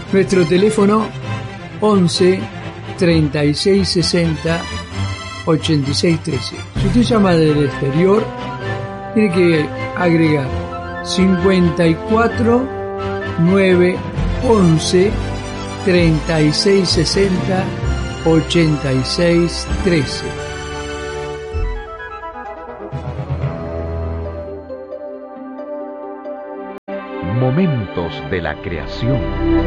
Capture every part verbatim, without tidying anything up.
Nuestro teléfono once treinta y seis sesenta ochenta y seis trece. Si usted llama del exterior, tiene que agregar cincuenta y cuatro nueve once treinta y seis sesenta ochenta y seis trece. Momentos de la creación.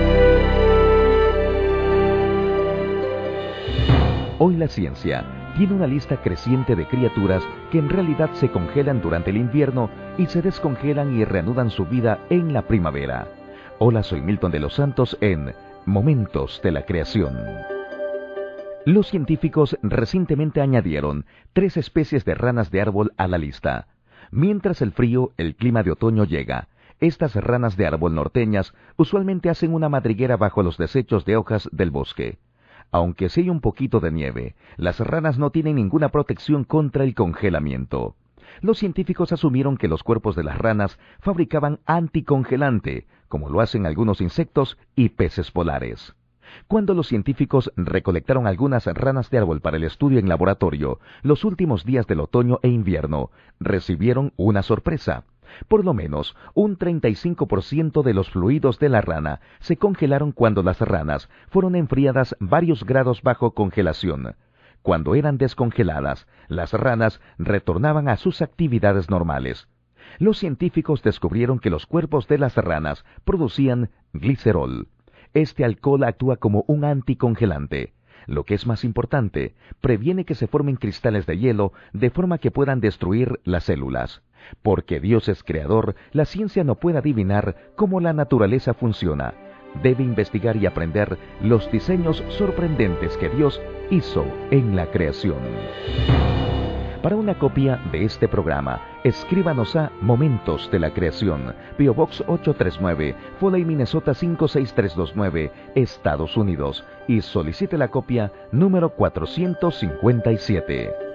Hoy la ciencia tiene una lista creciente de criaturas que en realidad se congelan durante el invierno y se descongelan y reanudan su vida en la primavera. Hola, soy Milton de los Santos en Momentos de la Creación. Los científicos recientemente añadieron tres especies de ranas de árbol a la lista. Mientras el frío, el clima de otoño llega, estas ranas de árbol norteñas usualmente hacen una madriguera bajo los desechos de hojas del bosque. Aunque sí hay un poquito de nieve, las ranas no tienen ninguna protección contra el congelamiento. Los científicos asumieron que los cuerpos de las ranas fabricaban anticongelante, como lo hacen algunos insectos y peces polares. Cuando los científicos recolectaron algunas ranas de árbol para el estudio en laboratorio, los últimos días del otoño e invierno, recibieron una sorpresa. Por lo menos un treinta y cinco por ciento de los fluidos de la rana se congelaron cuando las ranas fueron enfriadas varios grados bajo congelación. Cuando eran descongeladas, las ranas retornaban a sus actividades normales. Los científicos descubrieron que los cuerpos de las ranas producían glicerol. Este alcohol actúa como un anticongelante. Lo que es más importante, previene que se formen cristales de hielo de forma que puedan destruir las células. Porque Dios es creador, la ciencia no puede adivinar cómo la naturaleza funciona. Debe investigar y aprender los diseños sorprendentes que Dios hizo en la creación. Para una copia de este programa, escríbanos a Momentos de la Creación, P O Box ochocientos treinta y nueve, Foley, Minnesota cinco seis tres dos nueve, Estados Unidos, y solicite la copia número cuatrocientos cincuenta y siete.